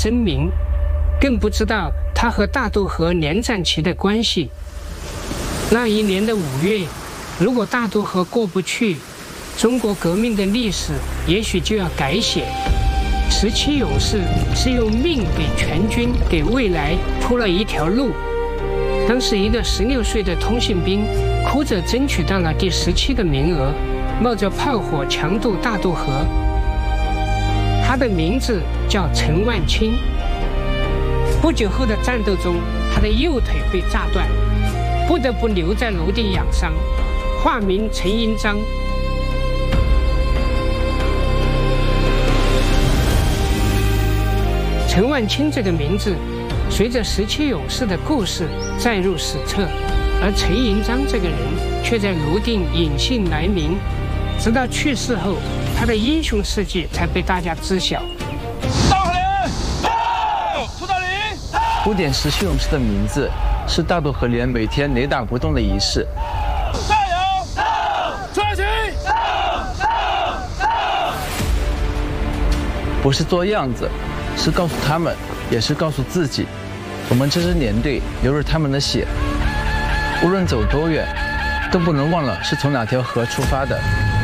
真名，更不知道他和大渡河连战旗的关系。那一年的5月，如果大渡河过不去，中国革命的历史也许就要改写。17勇士是用命给全军、给未来铺了一条路。当时一个16岁的通信兵哭着争取到了第17个名额，冒着炮火强渡大渡河。他的名字叫陈万清。不久后的战斗中，他的右腿被炸断，不得不留在楼顶养伤，化名陈英章。陈万清这个名字随着17勇士的故事载入史册，而陈银章这个人却在泸定隐姓埋名，直到去世后，他的英雄事迹才被大家知晓。 大河连，出大林。 古典17勇士的名字是大渡河连每天雷打不动的仪式。 加油！出来！ 不是做样子，是告诉他们，也是告诉自己，我们这支连队流着他们的血，无论走多远，都不能忘了是从哪条河出发的。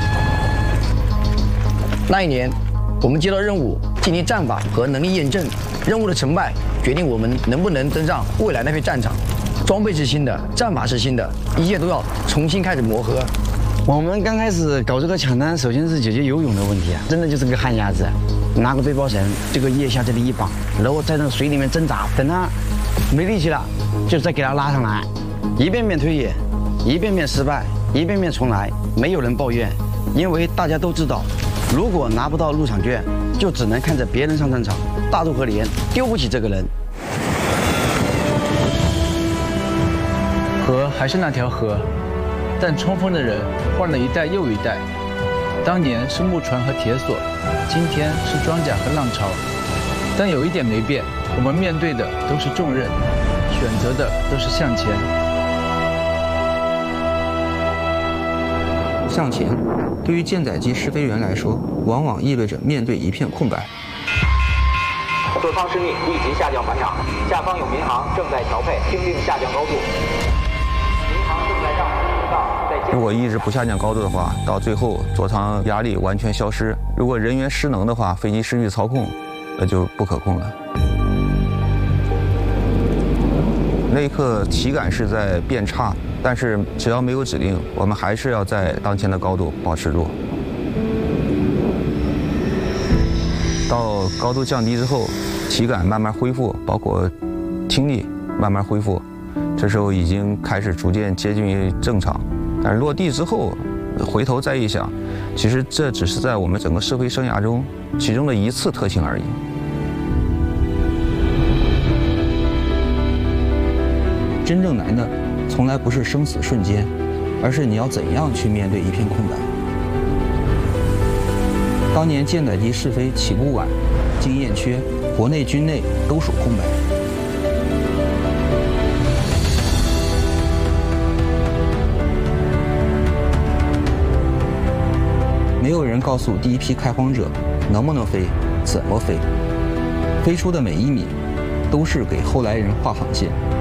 那一年，我们接到任务进行战法和能力验证，任务的成败决定我们能不能登上未来那片战场。装备是新的，战法是新的，一切都要重新开始磨合。 我们刚开始搞这个抢单，首先是解决游泳的问题啊，真的就是个旱鸭子，拿个背包绳，这个腋下这里一绑，然后在那个水里面挣扎，等他没力气了，就再给他拉上来，一遍遍推演，一遍遍失败，一遍遍重来，没有人抱怨，因为大家都知道，如果拿不到入场券，就只能看着别人上战场，大渡河连丢不起这个人。 河还是那条河，但冲锋的人换了一代又一代。当年是木船和铁索，今天是装甲和浪潮。但有一点没变，我们面对的都是重任，选择的都是向前。 向前，对于舰载机试飞员来说，往往意味着面对一片空白。 各方失命，立即下降船场。下方有民航正在调配，听令下降高度。民航正在让通道。 如果一直不下降高度的话，到最后座舱压力完全消失。如果人员失能的话，飞机失去操控，那就不可控了。那一刻体感是在变差，但是只要没有指令，我们还是要在当前的高度保持住。到高度降低之后，体感慢慢恢复，包括听力慢慢恢复，这时候已经开始逐渐接近于正常。但是落地之后，回头再一想，其实这只是在我们整个试飞生涯中其中的一次特性而已。真正难的，从来不是生死瞬间，而是你要怎样去面对一片空白。当年舰载机试飞起步晚，经验缺，国内军内都属空白。没有人告诉第一批开荒者能不能飞，怎么飞，飞出的每一米都是给后来人画航线。